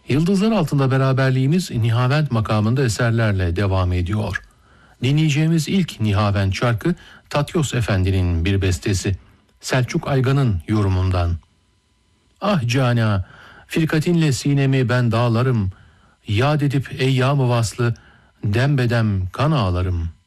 Yıldızlar altında beraberliğimiz Nihavent makamında eserlerle devam ediyor. Dinleyeceğimiz ilk Nihavent şarkı Tatyos Efendi'nin bir bestesi. Selçuk Aygan'ın yorumundan. Ah cana, firkatinle sinemi ben dağlarım, yad edip eyyam-ı vaslı, dembedem kan ağlarım.